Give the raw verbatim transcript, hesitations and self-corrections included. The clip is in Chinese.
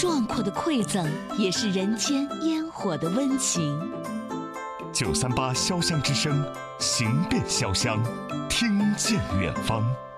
壮阔的馈赠，也是人间烟火的温情。 九三八潇湘之声，行遍潇湘，听见远方。